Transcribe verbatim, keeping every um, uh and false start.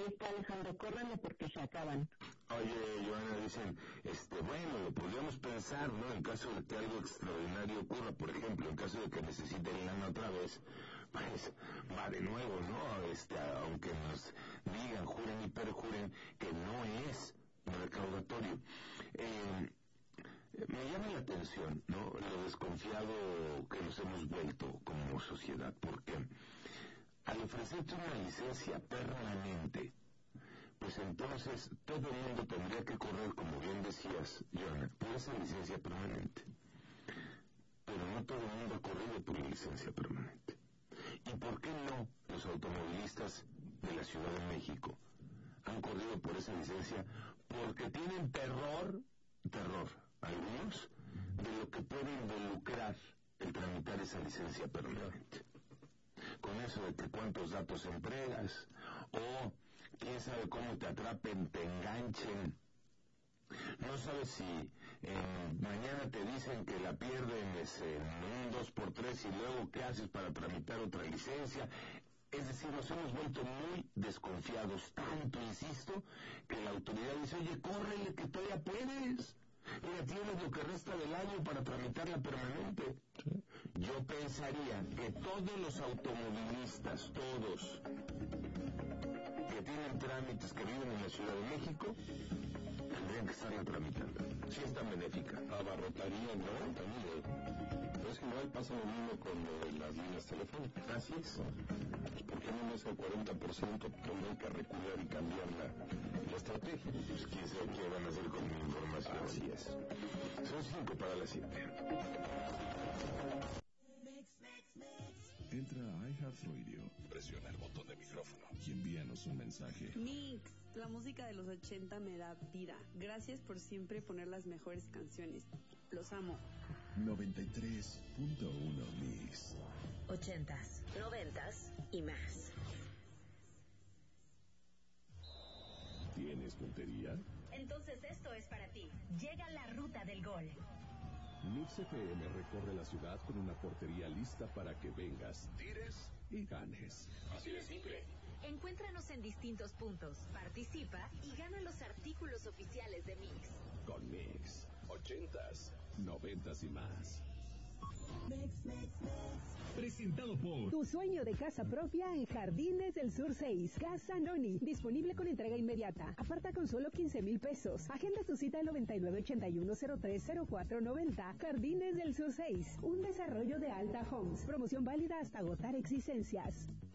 está Alejandro, córranle porque se acaban. Oye, Joana, dicen, este, bueno, lo podríamos pensar, ¿no? En caso de que algo extraordinario ocurra, por ejemplo, en caso de que necesiten lana otra vez, pues, va de nuevo, ¿no? Este, aunque nos digan, juren y perjuren que no es recaudatorio. Eh, me llama la atención, ¿no? Lo desconfiado que nos hemos vuelto como sociedad, porque al ofrecerte una licencia permanente, pues entonces todo el mundo tendría que correr, como bien decías, Joana, por esa licencia permanente. Pero no todo el mundo ha corrido por la licencia permanente. ¿Y por qué no los automovilistas de la Ciudad de México han corrido por esa licencia? Porque tienen terror, terror, algunos, de lo que puede involucrar el tramitar esa licencia permanente. Con eso de que cuántos datos entregas, o quién sabe cómo te atrapen, te enganchen. No sabes si eh, mañana te dicen que la pierden en un dos por tres y luego qué haces para tramitar otra licencia. Es decir, nos hemos vuelto muy desconfiados, tanto, insisto, que la autoridad dice, oye, córrele que todavía puedes. Mira, tienes lo que resta del año para tramitar la permanente. ¿Sí? Yo pensaría que todos los automovilistas, todos, que tienen trámites, que viven en la Ciudad de México, tendrían que estarla tramitando. Si es tan benéfica. Abarrotarían, ¿no? También. Pero es que igual pasa lo mismo con lo de las líneas telefónicas. Así es. Pues ¿por qué no es el cuarenta por ciento tendrán que recular y cambiar la, la estrategia? Pues quién sabe qué van a hacer con mi información. Así es. Son cinco para las siete. Entra a iHeartRadio, presiona el botón de micrófono y envíanos un mensaje. Mix, la música de los ochenta me da vida. Gracias por siempre poner las mejores canciones. Los amo. noventa y tres punto uno Mix. Ochentas, noventas y más. ¿Tienes puntería? Entonces esto es para ti. Llega la ruta del gol. Mix F M recorre la ciudad con una portería lista para que vengas, tires y ganes. Así de simple. Encuéntranos en distintos puntos, participa y gana los artículos oficiales de Mix. Con Mix, ochentas, noventas y más. Mix, mix, mix. Presentado por Tu sueño de casa propia en Jardines del Sur seis. Casa Noni. Disponible con entrega inmediata. Aparta con solo quince mil pesos. Agenda tu cita al noventa y nueve ochenta y uno cero tres cero cuatro noventa. Jardines del Sur seis. Un desarrollo de Alta Homes. Promoción válida hasta agotar existencias.